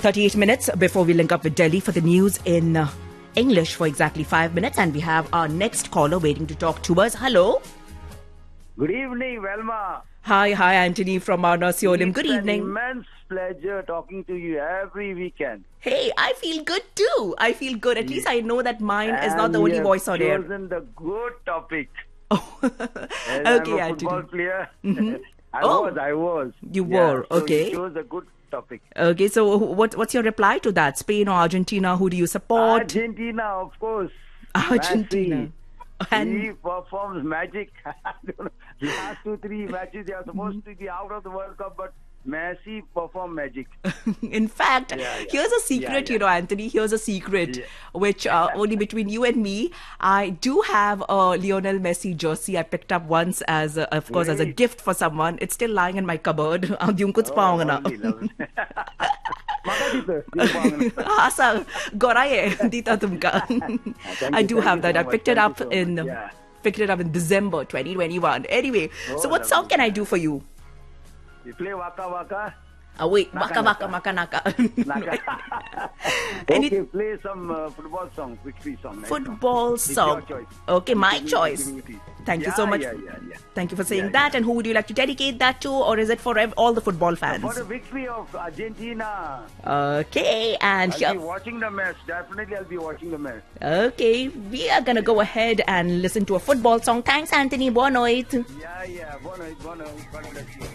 38 minutes before we link up with Delhi for the news in English for exactly 5 minutes. And we have our next caller waiting to talk to us. Hello. Good evening, Velma. Hi, Anthony from Nasi-Olim. Good evening. It's an immense pleasure talking to you every weekend. Hey, I feel good too. I feel good. At least I know that mine is not the only voice on air. You have chosen the good topic. Oh. Okay, I'm a Anthony. Football player. Mm-hmm. I was. You were, so okay. You chose a good topic. Okay, so what's your reply to that? Spain or Argentina? Who do you support? Argentina, of course. Argentina. Messi. And He performs magic. Last 2-3 matches they are supposed to be out of the World Cup, but Messi performed magic. in fact, here's a secret, Anthony. Here's a secret, which only between you and me. I do have a Lionel Messi jersey I picked up once as, of course, as a gift for someone. It's still lying in my cupboard. Lovely. Asa, goraye dita tumka. I do have that. I picked it up in December 2021. Anyway, so what song can I do for you? You play Waka Waka? Wait, Waka Waka Maka Naka. Okay, play some football song, victory song. Football song. It's your choice. Okay, my choice. Thank you so much. Thank you for saying that. And who would you like to dedicate that to? Or is it for all the football fans? For the victory of Argentina. Okay, and I'll be watching the match. Definitely I'll be watching the match. Okay, we are going to go ahead and listen to a football song. Thanks, Anthony. Boa noite. Boa noite. God bless you.